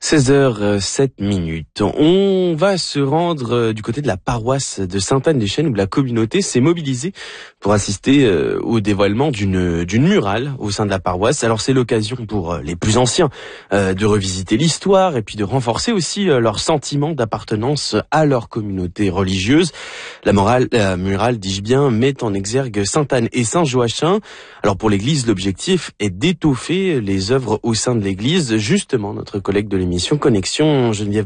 16h07. On va se rendre du côté de la paroisse de Sainte-Anne-des-Chênes où la communauté s'est mobilisée pour assister au dévoilement d'une murale au sein de la paroisse. Alors c'est l'occasion pour les plus anciens de revisiter l'histoire et puis de renforcer aussi leur sentiment d'appartenance à leur communauté religieuse. La murale, dis-je bien, met en exergue Sainte-Anne et Saint-Joachim. Alors pour l'église, l'objectif est d'étoffer les œuvres au sein de l'église. Justement, notre collègue de l'émission Connexion, Geneviève